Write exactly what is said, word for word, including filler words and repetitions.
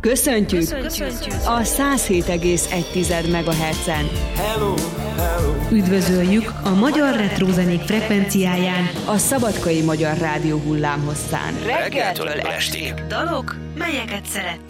Köszöntjük, Köszöntjük a száz hét egész egy megahertzen. Hello, hello. Üdvözöljük a magyar retrózenék frekvenciáján, A Szabadkai Magyar Rádió hullámhosszán. Reggeltől estig. dalok, melyeket szerettünk.